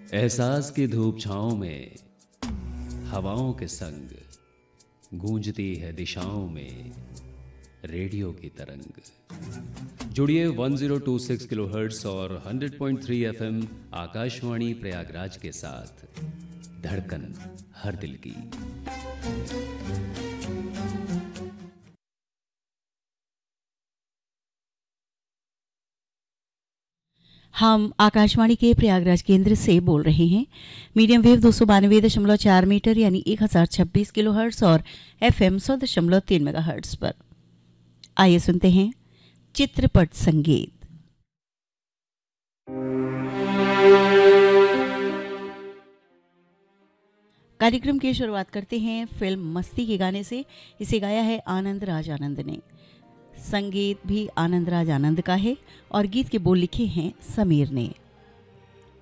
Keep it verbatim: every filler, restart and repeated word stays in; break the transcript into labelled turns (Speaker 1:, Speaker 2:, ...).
Speaker 1: एहसास की धूप छाँव में हवाओं के संग गूंजती है दिशाओं में रेडियो की तरंग। जुड़िए one zero two six kilohertz और hundred point three FM Akashvani Prayagraj के साथ। धड़कन हर दिल की।
Speaker 2: हम आकाशवाणी के प्रयागराज केंद्र से बोल रहे हैं। मीडियम वेव दो सौ बानवे दशमलव चार मीटर यानी एक हज़ार छब्बीस किलो हर्ट्स और एफएम सौ दशमलव तीन मेगा हर्ट्स पर। आइए सुनते हैं चित्रपट संगीत। कार्यक्रम की शुरुआत करते हैं फिल्म मस्ती के गाने से। इसे गाया है आनंद राज आनंद ने। संगीत भी आनंद राज आनंद का है और गीत के बोल लिखे हैं समीर ने।